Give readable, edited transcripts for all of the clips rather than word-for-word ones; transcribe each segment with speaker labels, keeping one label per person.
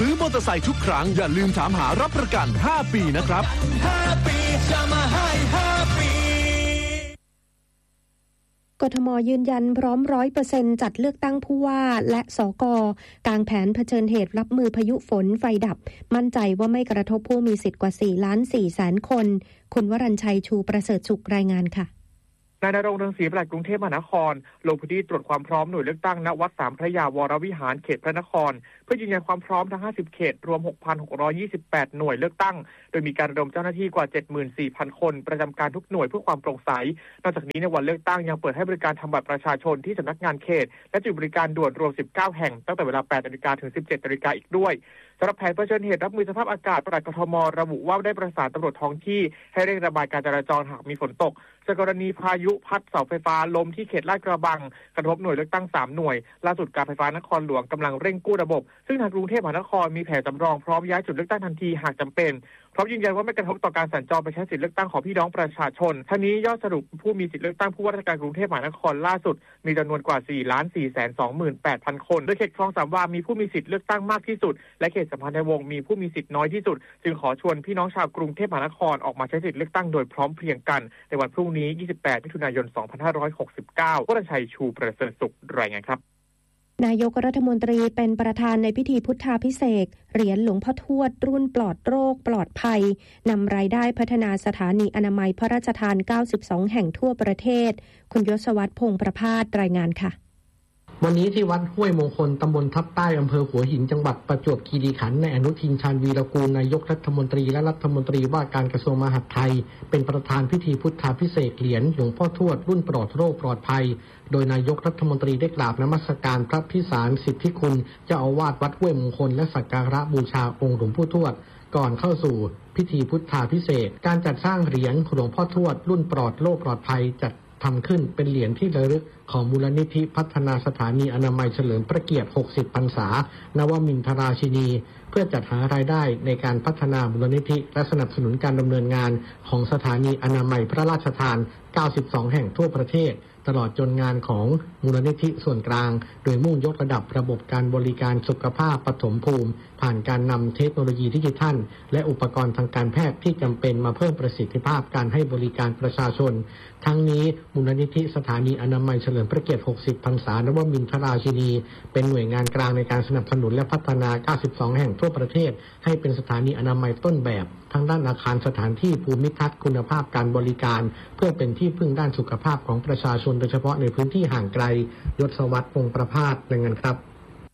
Speaker 1: ซื้อมอเตอร์ไซค์ทุกครั้งอย่าลืมถามหารับประกัน5 ปีนะครับ5 ปีจะมาให้5 ปี
Speaker 2: กทม.ยืนยันพร้อม 100% จัดเลือกตั้งผู้ว่าและสก.กางแผนเผชิญเหตุรับมือพายุฝนไฟดับมั่นใจว่าไม่กระทบผู้มีสิทธิ์กว่า 4,400,000 คนคุณวรัญชัยชูประเสริฐสุขรายงานค่ะ
Speaker 3: นายณรงค์ เรืองศรีปลัดกรุงเทพมหานครลงพื้นที่ตรวจความพร้อมหน่วยเลือกตั้งณวัดสามพระยาวรวิหารเขตพระนครเพื่อยืนยันความพร้อมทั้ง50เขตรวม 6,628 หน่วยเลือกตั้งโดยมีการระดมเจ้าหน้าที่กว่า 74,000 คนประจำการทุกหน่วยเพื่อความโปร่งใสนอกจากนี้ในวันเลือกตั้งยังเปิดให้บริการทำบัตรประชาชนที่สำนักงานเขตและจุดบริการด่วนรวม19แห่งตั้งแต่เวลา 8 นาฬิกาถึง 17 นาฬิกาอีกด้วยสำหรับแผนเผชิญเหตุรับมือสภาพอากาศปลัดกทม.ระบุว่าได้ประสานตำรวจท้องที่ให้เร่งระบายการจราจรหากมีฝนตกจากกรณีพายุพัดเสาไฟฟ้าล้มที่เขตลาดกระบังกระทบหน่วยเลือกตั้ง3หน่วยล่าสุดการไฟฟ้านครหลวงกำลังเร่งกู้ระบบซึ่งทางกรุงเทพมหานครมีแผนสำรองพร้อมย้ายจุดเลือกตั้งทันทีหากจำเป็นพร้อมยืนยันว่าไม่กระทบต่อการสัญจรไปใช้สิทธิเลือกตั้งของพี่น้องประชาชนทั้งนี้ยอดสรุปผู้มีสิทธิเลือกตั้งผู้ว่าราชการกรุงเทพมหานครล่าสุดมีจำนวนกว่า 4,428,000 คนโดยเขตคลองสามวามีผู้มีสิทธิเลือกตั้งมากที่สุดและเขตสัมพันธวงศ์มีผู้มีสิทธิน้อยที่สุดจึงขอชวนพี่น้องชาวกรุงเทพมหานครออกมาใช้สิทธิเลือกตั้งโดยพร้อมเพรียงกันในวันพรุ่งนี้28 มิถุนายน 2569 วรัญชัยชูประเสริฐสุขรายงานครับ
Speaker 2: นายกรัฐมนตรีเป็นประธานในพิธีพุทธาภิเษกเหรียญหลวงพ่อทวดรุ่นปลอดโรคปลอดภัยนำรายได้พัฒนาสถานีอนามัยพระราชทาน92แห่งทั่วประเทศคุณยศวัฒน์พงษ์ประภาสรายงานค่ะ
Speaker 4: วันนี้ที่วัดห้วยมงคลตำบลทับใต้อำเภอหัวหินจังหวัดประจวบคีรีขันธ์นายอนุทินชาญวีรกูลนายกรัฐมนตรีและรัฐมนตรีว่าการกระทรวงมหาดไทยเป็นประธานพิธีพุทธาภิเษกเหรียญหลวงพ่อทวดรุ่นปลอดโรคปลอดภัยโดยนายกรัฐมนตรีได้กราบนมัสการพระพิสารสิทธิคุณเจ้าอาวาสวัดห้วยมงคลและสักการะบูชาองค์หลวงพ่อทวดก่อนเข้าสู่พิธีพุทธาภิเษกการจัดสร้างเหรียญหลวงพ่อทวดรุ่นปลอดโรคปลอดภัยจัดทำขึ้นเป็นเหรียญที่ระลึกของมูลนิธิพัฒนาสถานีอนามัยเฉลิมพระเกียรติ60 พรรษานวมินทราชินีเพื่อจัดหารายได้ในการพัฒนามูลนิธิและสนับสนุนการดำเนินงานของสถานีอนามัยพระราชทาน92แห่งทั่วประเทศตลอดจนงานของมูลนิธิส่วนกลางโดยมุ่งยกระดับระบบการบริการสุขภาพปฐมภูมิผ่านการนำเทคโนโลยีดิจิทัลและอุปกรณ์ทางการแพทย์ที่จำเป็นมาเพิ่มประสิทธิภาพการให้บริการประชาชนทั้งนี้มูลนิธิสถานีอนามัยเฉลิมพระเกียรติ60 พรรษานวมินทราชินีเป็นหน่วยงานกลางในการสนับสนุนและพัฒนา92แห่งทั่วประเทศให้เป็นสถานีอนามัยต้นแบบทั้งด้านอาคารสถานที่ภูมิทัศน์คุณภาพการบริการเพื่อเป็นที่พึ่งด้านสุขภาพของประชาชนโดยเฉพาะในพื้นที่ห่างไกลยศวัฒน์พงษ์ประภาสรายงานครับ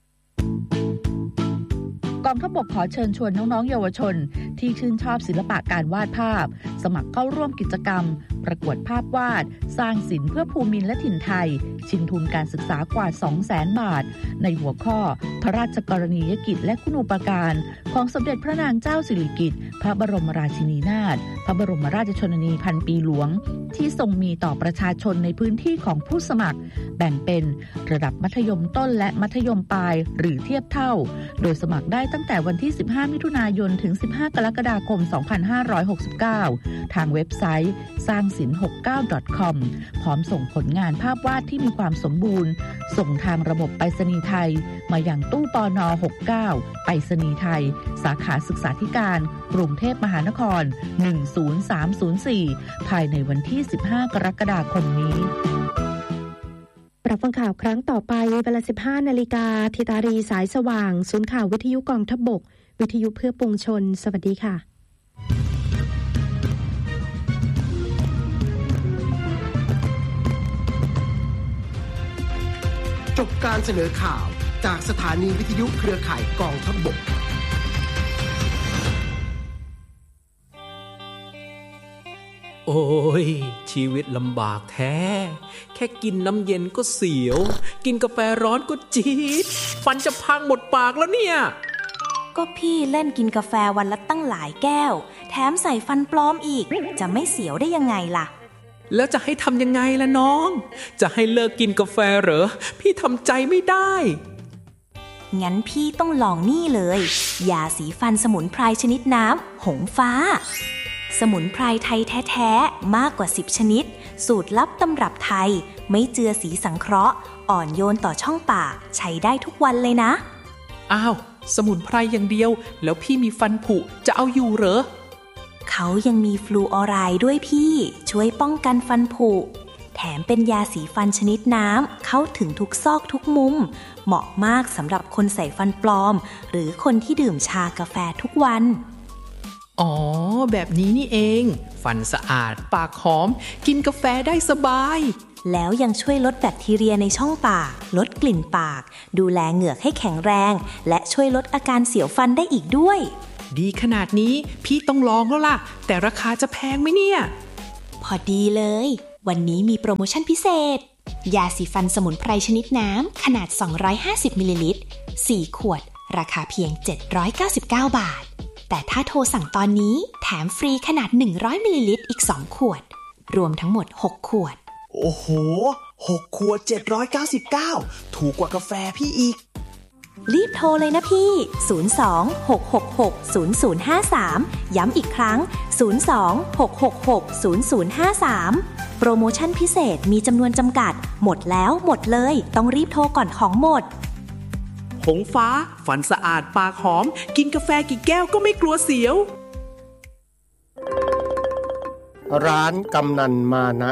Speaker 5: กองทัพบกขอเชิญชวนน้องๆเยาวชนที่ชื่นชอบศิลปะการวาดภาพสมัครเข้าร่วมกิจกรรมประกวดภาพวาดสร้างศิลป์เพื่อภูมิและถิ่นไทยชิงทุนการศึกษากว่า 200,000 บาทในหัวข้อพระราชกรณียกิจและคุณูปการของสมเด็จพระนางเจ้าสิริกิติ์พระบรมราชินีนาถพระบรมราชชนนีพันปีหลวงที่ทรงมีต่อประชาชนในพื้นที่ของผู้สมัครแบ่งเป็นระดับมัธยมต้นและมัธยมปลายหรือเทียบเท่าโดยสมัครได้ตั้งแต่วันที่15 มิถุนายนถึง15 กรกฎาคม 2569ทางเว็บไซต์สร้างศิลป์69.com พร้อมส่งผลงานภาพวาดที่มีความสมบูรณ์ส่งทางระบบไปรษณีย์ไทยมายังตู้ปน69ไปรษณีย์ไทยสาขาศึกษาธิการกรุงเทพมหานคร10304ภายในวันที่15 กรกฎาคมนี้
Speaker 2: รับฟังข่าวครั้งต่อไปเวลา 15 นาฬิกาธิตารีสายสว่างศูนย์ข่าววิทยุกองทัพบกวิทยุเพื่อปวงชนสวัสดีค่ะ
Speaker 6: จบการเสนอข่าวจากสถานีวิทยุเครือข่ายกองทัพบก
Speaker 7: โอ้ยชีวิตลำบากแท้แค่กินน้ำเย็นก็เสียวกินกาแฟร้อนก็จี๊ดฟันจะพังหมดปากแล้วเนี่ย
Speaker 8: ก็พี่เล่นกินกาแฟวันละตั้งหลายแก้วแถมใส่ฟันปลอมอีกจะไม่เสียวได้ยังไงล่ะ
Speaker 7: แล้วจะให้ทำยังไงล่ะน้องจะให้เลิกกินกาแฟเหรอพี่ทำใจไม่ได้
Speaker 8: งั้นพี่ต้องลองนี่เลยยาสีฟันสมุนไพรชนิดน้ำหงฟ้าสมุนไพรไทยแท้ๆมากกว่า10ชนิดสูตรลับตำรับไทยไม่เจือสีสังเคราะห์อ่อนโยนต่อช่องปากใช้ได้ทุกวันเลยนะ
Speaker 7: อ้าวสมุนไพรอย่างเดียวแล้วพี่มีฟันผุจะเอาอยู่เหรอ
Speaker 8: เขายังมีฟลูออไรด์ด้วยพี่ช่วยป้องกันฟันผุแถมเป็นยาสีฟันชนิดน้ำเข้าถึงทุกซอกทุกมุมเหมาะมากสำหรับคนใส่ฟันปลอมหรือคนที่ดื่มชากาแฟทุกวัน
Speaker 7: อ๋อแบบนี้นี่เองฟันสะอาดปากหอมกินกาแฟได้สบาย
Speaker 8: แล้วยังช่วยลดแบคทีเรียในช่องปากลดกลิ่นปากดูแลเหงือกให้แข็งแรงและช่วยลดอาการเสียวฟันได้อีกด้วย
Speaker 7: ดีขนาดนี้พี่ต้องลองแล้วล่ะแต่ราคาจะแพงไหมเนี่ย
Speaker 8: พอดีเลยวันนี้มีโปรโมชั่นพิเศษยาสีฟันสมุนไพรชนิดน้ำขนาด250มิลลิลิตร4ขวดราคาเพียง799 บาทแต่ถ้าโทรสั่งตอนนี้แถมฟรีขนาด100มิลลิลิตรอีก2ขวดรวมทั้งหมด6ขวด
Speaker 6: โอ้โห6ขวด799ถูกกว่ากาแฟพี่อีก
Speaker 8: รีบโทรเลยนะพี่02-666-0053ย้ำอีกครั้ง02-666-0053โปรโมชั่นพิเศษมีจำนวนจำกัดหมดแล้วหมดเลยต้องรีบโทรก่อนของหมด
Speaker 7: หงฟ้าฟันสะอาดปากหอมกินกาแฟกี่แก้วก็ไม่กลัวเสียว
Speaker 9: ร้านกำนันมานะ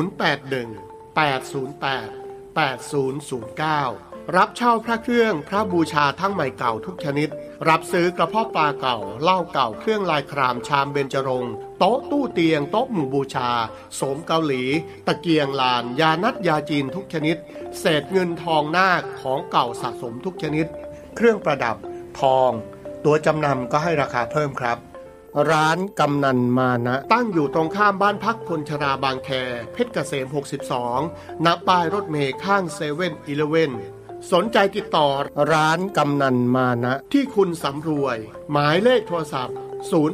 Speaker 9: 081-808-8009รับเช่าพระเครื่องพระบูชาทั้งใหม่เก่าทุกชนิดรับซื้อกระเพาะปลาเก่าเหล้าเก่าเครื่องลายครามชามเบญจรงค์โต๊ะตู้เตียงโต๊ะหมู่บูชาโสมเกาหลีตะเกียงลานยานัดยาจีนทุกชนิดเศษเงินทองนาคของเก่าสะสมทุกชนิดเครื่องประดับทองตัวจำนำก็ให้ราคาเพิ่มครับร้านกำนันมานะตั้งอยู่ตรงข้ามบ้านพักคนชราบางแคเพชรเกษม62ณป้ายรถเมล์ข้างเซเว่นอีเลฟเว่นสนใจติดต่อร้านกำนันมานะที่คุณสำรวยหมายเลขโทรศัพท์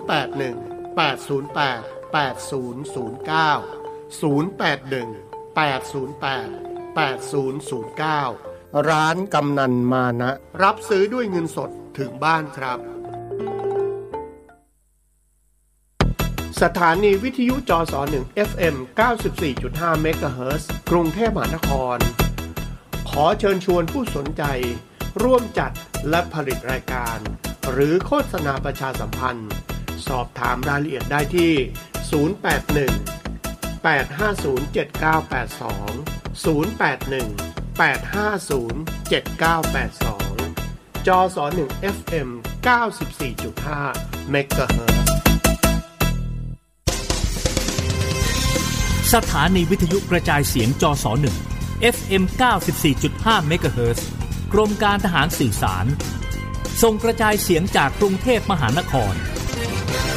Speaker 9: 081-808-8009 ร้านกำนันมานะรับซื้อด้วยเงินสดถึงบ้านครับสถานีวิทยุจส1 FM 94.5 เมกะเฮิรตซ์กรุงเทพมหานครขอเชิญชวนผู้สนใจร่วมจัดและผลิตรายการหรือโฆษณาประชาสัมพันธ์สอบถามรายละเอียดได้ที่ 081-850-7982 081-850-7982 จส1 FM 94.5 เมกะเฮิรตซ์
Speaker 10: สถานีวิทยุกระจายเสียงจส1 FM 94.5 เมกะเฮิรตซ์กรมการทหารสื่อสารส่งกระจายเสียงจากกรุงเทพมหานคร